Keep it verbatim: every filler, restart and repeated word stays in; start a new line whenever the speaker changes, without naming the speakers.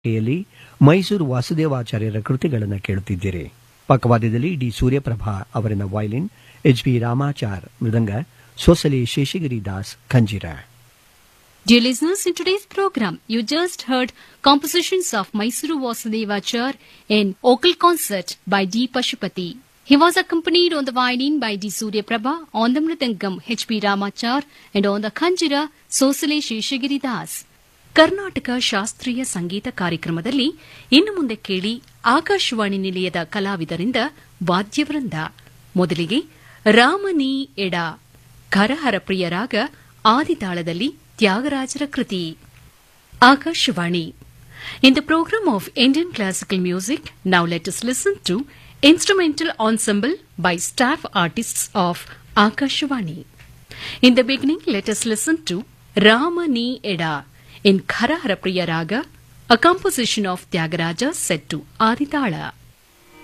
ಯಲ್ಲಿ ಮೈಸೂರು ವಾಸುದೇವಾಚಾರ್ಯರ ಕೃತಿಗಳನ್ನು ಕೇಳುತ್ತಿದ್ದೀರಿ. ಪಕ್ಕವಾದ್ಯದಲ್ಲಿ D Suryaprabha ಅವರಿನ violin, H B Ramachar mridanga, Sosale ಶೇಷಗಿರಿದಾಸ್ ಖಂಜಿರ.
Dear listeners, in today's program, you just heard compositions of Mysuru Vasudevachar in vocal concert by D. Pashupati. He was accompanied on the violin by D. Surya Prabha, on the mridangam H. P. Ramachar, and on the khanjira Sosale Sheshagiridas. Karnataka ಶಾಸ್ತ್ರೀಯ ಸಂಗೀತ ಕಾರ್ಯಕ್ರಮದಲ್ಲಿ ಇನ್ನು ಮುಂದೆ ಕೇಳಿ ಆಕಾಶವಾಣಿ ನಿಲಯದ ಕಲಾವಿದರಿಂದ ವಾದ್ಯವೃಂದ. ಮೊದಲಿಗೆ ರಾಮನೀ ಎಡ ಖರಹರ ಪ್ರಿಯರಾಗ ಆದಿತಾಳದಲ್ಲಿ ತ್ಯಾಗರಾಜರ ಕೃತಿ. Akashvani. In the program of Indian classical music, now let us listen to instrumental ensemble by staff artists of Akashvani. In the beginning, let us listen to Ramani Eda in Kharahara Priya Raga, a composition of Tyagaraja set to Aditala.